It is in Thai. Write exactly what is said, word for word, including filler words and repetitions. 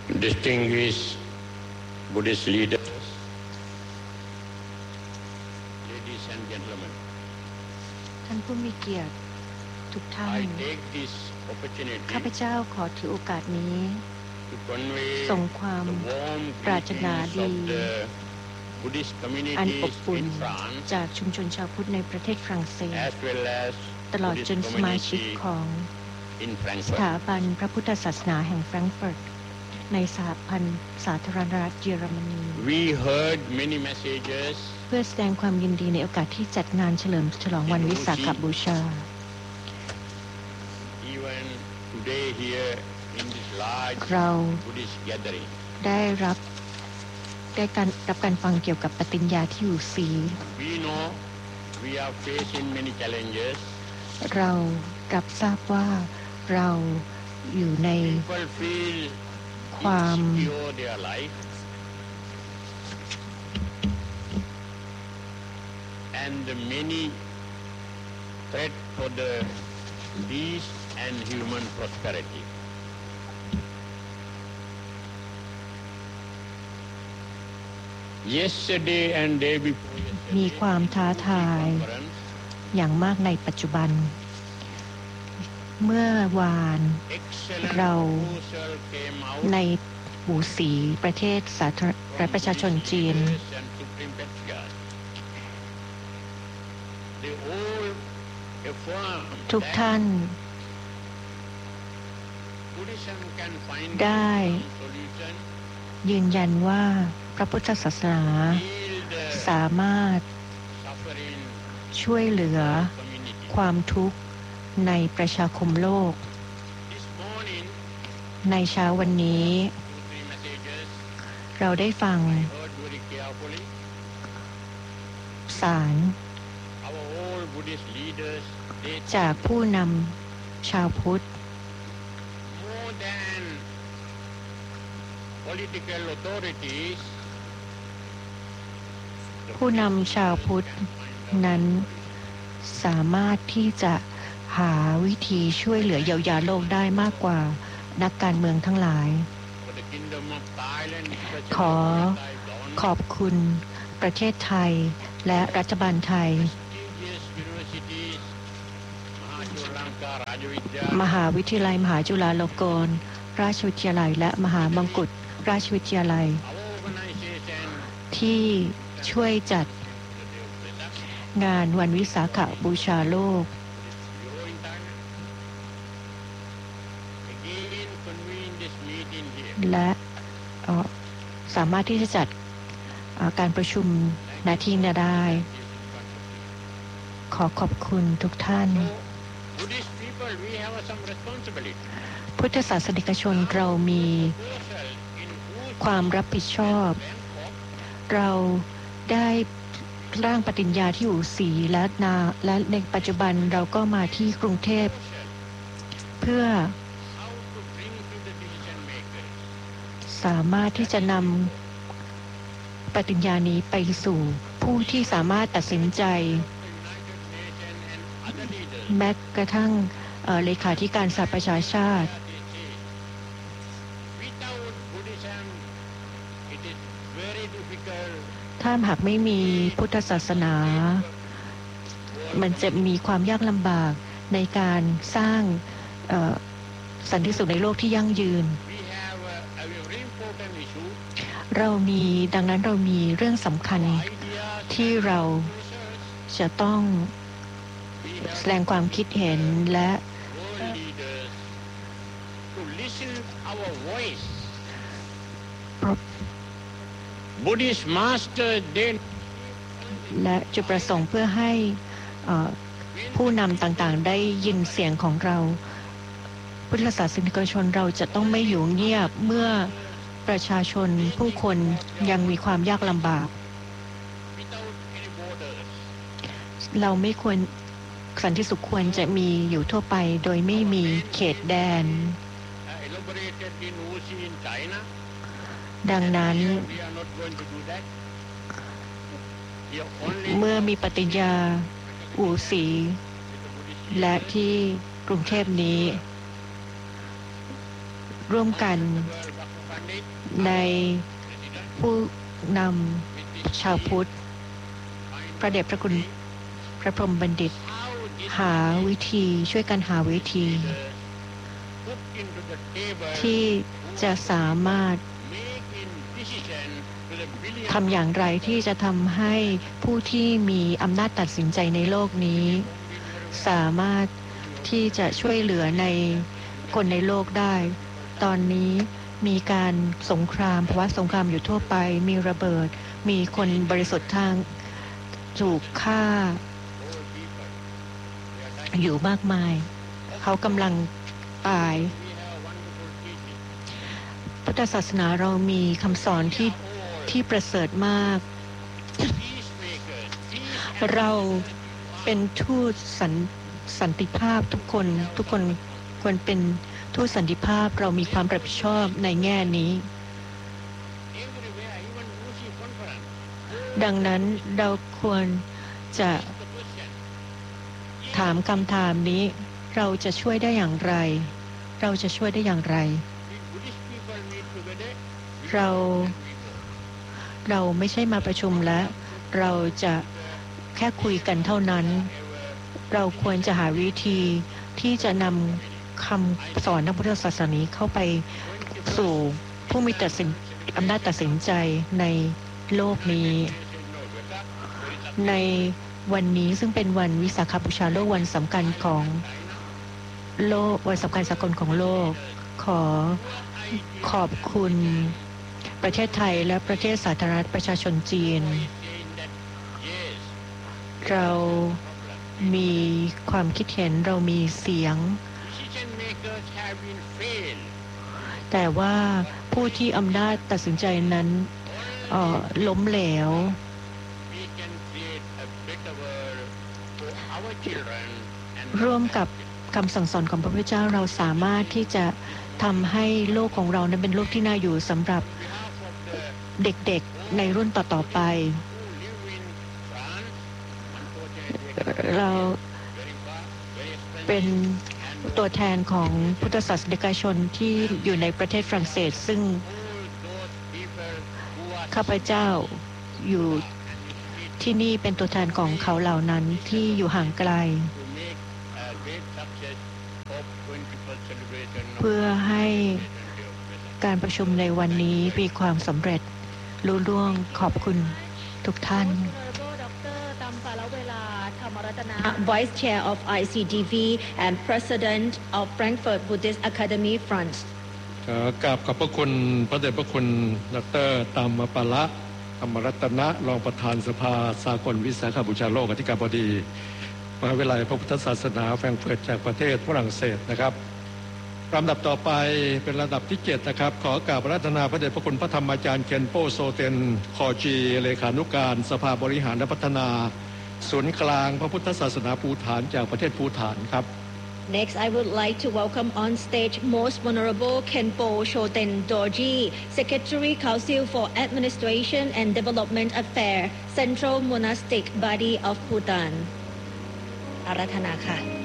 Distinguished Buddhist leaders, ladies and gentlemen, ท่านผู้มีเกียรติทุกท่าน I take this opportunity ข้าพเจ้าขอถือโอกาสนี้ to convey ส่งความ the warm ปรารถนาดี greetings of the Buddhist อันอบ communities อุ่น in France จากชุมชนชาวพุทธในประเทศฝรั่งเศส as well as ตลอดจน Buddhist สมาชิก community ของ in ส Frankfurt. ถาบันพระพุทธศาสนาแห่งแฟรงก์เฟิร์ตในสหพันธ์สาธารณรัฐเยอรมนี We heard many messages เพื่อแสดงความยินดีในโอกาสที่จัดงานเฉลิมฉลองวันวิสาขบูชา even today here in this large เรา Buddhist gathering. ได้รับได้การรับการฟังเกี่ยวกับปฏิญญาที่อยู่สี We know we are facing many challenges. เรารับทราบว่าเราอยู่ใน People feel ความ insecure their life and the many threat for the peace and human prosperity. Yesterday and day before มีความ yesterday, ท้าทาย conference, อย่างมากในปัจจุบัน เมื่อวาน excellent เรา proposal came out ในหูสีประเทศสาธารณรัฐประชาชนจีน and Supreme Patriarch. They all affirm ทุก that ท่าน Buddhism can find ได้ some solution, ยืนยันว่าพระพุทธศาสนา heal the สามารถ suffering ช่วยเหลือ community. ความทุกข์ในประชาคมโลก This morning, ในเช้าวันนี้ two, three messages, เราได้ฟัง I heard very carefully. สาร Our all Buddhist leaders, they จากผู้นำชาวพุทธ more than political authorities, ผู้นำชาวพุทธนั้นสามารถที่จะหาวิธีช่วยเหลือเยียวยาโลกได้มากกว่านักการเมืองทั้งหลาย for the Kingdom of Thailand, ขอ ขอบคุณประเทศไทยและรัฐบาลไทย prestigious universities, Mahachulanka, Rajavidya, มหาวิทยาลัยมหาจุฬาลงกรณราชวิทยาลัยและมหามงกุฎราชวิทยาลัย our organization, ที่ช่วยจัดงานวันวิสาขบูชาโลก Bureau in Thailand, again convene this meeting here. และเอ่อสามารถที่จะจัดเอ่อการประชุมณที่นี้ได้ ขอขอบคุณทุกท่าน So, Buddhist people, we have some responsibility. พุทธศาสนิกชนเรามี Proposal in whose ความรับผิดชอบ Bangkok, เราได้ร่างปฏิญญาที่อยู่สีและนาและในปัจจุบันเราก็มาที่กรุงเทพเพื่อ how to bring to the decision makers สามารถที่จะนำปฏิญญานี้ไปสู่ผู้ที่สามารถตัดสินใจ United Nations and other leaders. แม้กระทั่งเอ่อเลขาธิการสหประชาชาติ Without Buddhism, it is very difficult. ถ้าหากไม่มีพุทธศาสนา มันจะมีความยากลำบากในการสร้างเอ่อสันติสุขในโลกที่ยั่งยืน We have a, a very important issue. เรามีดังนั้นเรามีเรื่องสำคัญ Ideas ที่เรา research. จะต้อง We แส have ดงความคิดเห็นและ world leaders to listen our voice. Buddhist master, they และจุดประสงค์เพื่อให้เอ่อผู้นำต่างๆ ได้ยินเสียงของเรา พุทธศาสนิกชนเราจะต้องไม่อยู่เงียบเมื่อประชาชนผู้คนยังมีความยากลำบาก without any borders. เราไม่ควรสันติสุขควรจะมีอยู่ทั่วไปโดยไม่มีเขตแดน Uh, elaborated in Wuxi in China. ดังนั้น We are not going to do that. We are only เมื่อมีปฏิญญาอู่สี with the Buddhist และที่กรุงเทพนี้ ร่วมกัน World Bhakti ในผู้นำชาวพุทธพระเดชพระคุณพระพรหมบัณฑิตหาวิธีช่วยกันหาวิธีที่จะสามารถทำอย่างไรที่จะทำให้ผู้ที่มีอำนาจตัดสินใจในโลกนี้สามารถที่จะช่วยเหลือในคนในโลกได้ตอนนี้มีการสงครามภาวะสงครามอยู่ทั่วไปมีระเบิดมีคนบริสุทธิ์ทางถูกฆ่าอยู่มากมายเขากำลังตายพุทธศาสนาเรามีคำสอนที่ที่ประเสริฐมากเราเป็นทูตสันสันติภาพทุกคนทุกคนควรเป็นทูตสันติภาพเรามีความรับผิดชอบในแง่นี้ดังนั้นเราควรจะถามคำถามนี้เราจะช่วยได้อย่างไรเราจะช่วยได้อย่างไรเราเราไม่ใช่มาประชุมและเราจะแค่คุยกันเท่านั้นเราควรจะหาวิธีที่จะนำคำสอนทางพุทธศาสนาเข้าไปสู่ผู้มีตัดสินอำนาจตัดสินใจในโลกนี้ในวันนี้ซึ่งเป็นวันวิสาขบูชาโลกวันสำคัญของโลกวันสำคัญสากลของโลกขอขอบคุณประเทศไทยและประเทศสาธารณรัฐประชาชนจีนเรามีความคิดเห็นเรามีเสียงแต่ว่าผู้ที่อำนาจตัดสินใจนั้นล้มเหลวร่วมกับคำสั่งสอนของพระพุทธเจ้าเราสามารถที่จะทำให้โลกของเรานั้นเป็นโลกที่น่าอยู่สำหรับเด็กๆในรุ่นต่อๆไปเราเป็นตัวแทนของพุทธศาสนิกชนที่อยู่ในประเทศฝรั่งเศสซึ่งข้าพเจ้าอยู่ที่นี่เป็นตัวแทนของเขาเหล่านั้นที่อยู่ห่างไกลเพื่อให้การประชุมในวันนี้มีความสำเร็จลุล่วงขอบคุณทุกท่าน Vice Chair of ไอ ซี ดี วี and President of Frankfurt Buddhist Academy France กราบขอบพระคุณพระเดชพระคุณดร.ตามปาละธรรมรัตนะรองประธานสภาสากลวิสาขบูชาโลกอธิการบดีมหาวิทยาลัยพระพุทธศาสนาแฟรงก์เฟิร์ตจากประเทศฝรั่งเศสนะครับลำดับต่อไปเป็นระดับที่เจ็ดนะครับขอกราบอาราธนาพระเดชพระคุณพระธรรมอาจารย์เคนโปโซเตนคอจีเลขานุการสภาบริหารและพัฒนาศูนย์กลางพระพุทธศาสนาภูฏานจากประเทศภูฏานครับ Next, I would like to welcome on stage Most Venerable Khenpo Choten Dorji, Secretary Council for Administration and Development Affairs, Central Monastic Body of Bhutan. อาราธนาค่ะ